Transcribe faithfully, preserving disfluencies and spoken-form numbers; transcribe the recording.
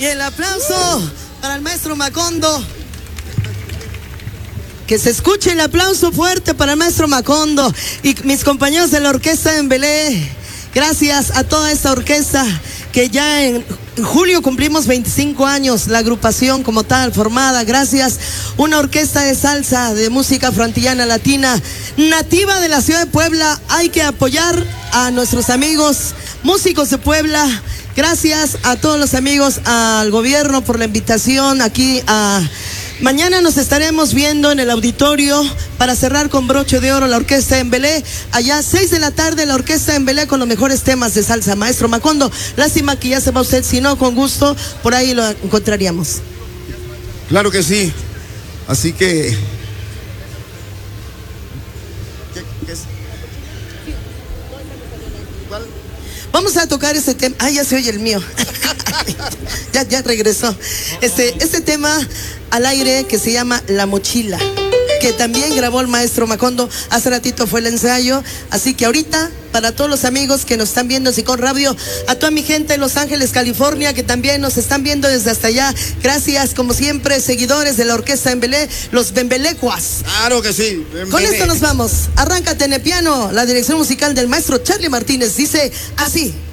Y el aplauso para el maestro Macondo. Que se escuche el aplauso fuerte para el maestro Macondo y mis compañeros de la orquesta en Belé. Gracias a toda esta orquesta que ya en julio cumplimos veinticinco años, la agrupación como tal formada. Gracias, una orquesta de salsa, de música afroantillana latina, nativa de la ciudad de Puebla. Hay que apoyar a nuestros amigos músicos de Puebla. Gracias a todos los amigos, al gobierno por la invitación aquí a... Mañana nos estaremos viendo en el auditorio para cerrar con broche de oro la orquesta en Belé. Allá seis de la tarde la orquesta en Belé con los mejores temas de salsa. Maestro Macondo, lástima que ya se va usted, si no, con gusto por ahí lo encontraríamos. Claro que sí. Así que... ¿Qué, qué es? ¿Cuál? Vamos a tocar este tema. Ah, ya se oye el mío. ya, ya regresó. Este, este tema al aire que se llama La Mochila, que también grabó el maestro Macondo. Hace ratito fue el ensayo. Así que ahorita, para todos los amigos que nos están viendo en Sicón Radio, a toda mi gente en Los Ángeles, California, que también nos están viendo desde hasta allá. Gracias, como siempre, seguidores de la orquesta en Belé, los Bembelecuas. Claro que sí. Bembele. Con esto nos vamos. Arráncate en el piano. La dirección musical del maestro Charlie Martínez dice así.